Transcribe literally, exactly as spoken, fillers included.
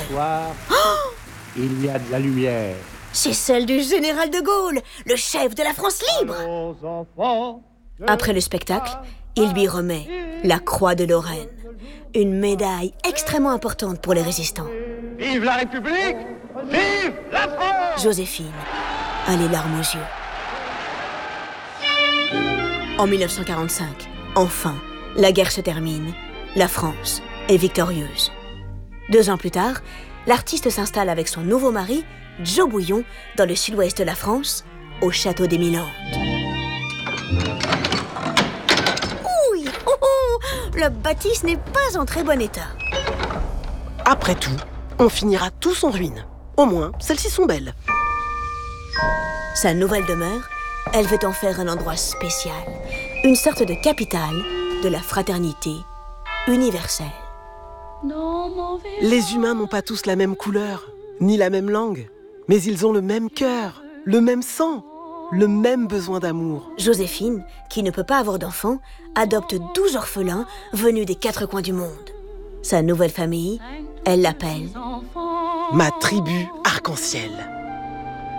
soir, oh il y a de la lumière. C'est celle du général de Gaulle, le chef de la France libre. Après le spectacle, il lui remet la Croix de Lorraine, une médaille extrêmement importante pour les résistants. Vive la République! Vive la France! Joséphine a les larmes aux yeux. En mille neuf cent quarante-cinq, enfin, la guerre se termine. La France est victorieuse. Deux ans plus tard, l'artiste s'installe avec son nouveau mari, Joe Bouillon, dans le sud-ouest de la France, au château des Mille Landes. Ouh, oh, oh, la bâtisse n'est pas en très bon état. Après tout, on finira tous en ruine. Au moins, celles-ci sont belles. Sa nouvelle demeure, elle veut en faire un endroit spécial, une sorte de capitale de la fraternité universelle. Les humains n'ont pas tous la même couleur, ni la même langue, mais ils ont le même cœur, le même sang, le même besoin d'amour. Joséphine, qui ne peut pas avoir d'enfants, adopte douze orphelins venus des quatre coins du monde. Sa nouvelle famille, elle l'appelle ma tribu arc-en-ciel.